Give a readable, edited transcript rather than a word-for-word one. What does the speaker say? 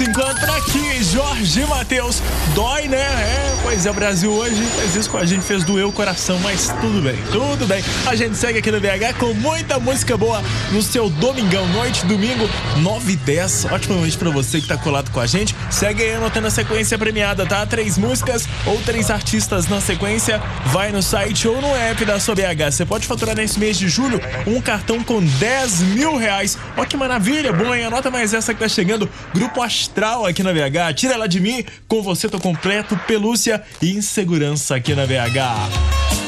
enquanto por aqui, Jorge Mateus. Dói, né? Pois é, o Brasil hoje fez isso com a gente, fez doer o coração, mas tudo bem, tudo bem. A gente segue aqui no BH com muita música boa no seu domingão, noite, domingo, 9h10. Ótima noite pra você que tá colado com a gente. Segue aí anotando a sequência premiada, tá? 3 músicas ou 3 artistas na sequência. Vai no site ou no app da sua BH. Você pode faturar nesse mês de julho um cartão com 10 mil reais. Ó que maravilha, bom, hein? Anota mais essa que tá chegando. Grupo Astral aqui na BH. Tira ela de mim, com você tô completo, pelúcia e insegurança aqui na BH.